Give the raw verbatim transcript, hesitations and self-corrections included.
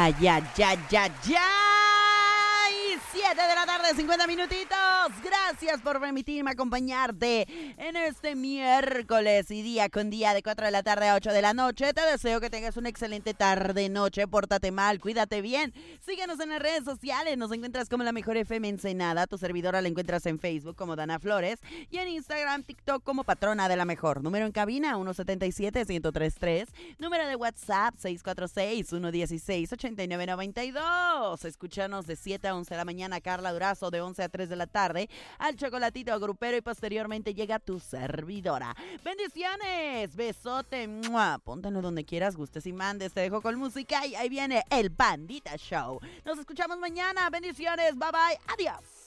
Ay, ay, ay, ay, ay. siete de la tarde, cincuenta minutitos. Gracias por permitirme acompañarte en este miércoles y día con día de cuatro de la tarde a ocho de la noche. Te deseo que tengas una excelente tarde-noche. Pórtate mal, cuídate bien. Síguenos en las redes sociales. Nos encuentras como La Mejor F M Ensenada. Tu servidora la encuentras en Facebook como Dana Flores y en Instagram, TikTok como Patrona de la Mejor. Número en cabina uno siete siete, uno cero tres tres. Número de WhatsApp seis cuatro seis, uno uno seis, ocho nueve nueve dos. Escúchanos de siete a once de la mañana. Carla Durazo de once a tres de la tarde. Al Chocolatito Grupero y posteriormente llega tu servidora. Bendiciones, besote, ¡mua! Póntenlo donde quieras, gustes y mandes. Te dejo con música y ahí viene el Bandita Show. Nos escuchamos mañana. Bendiciones, bye bye, adiós.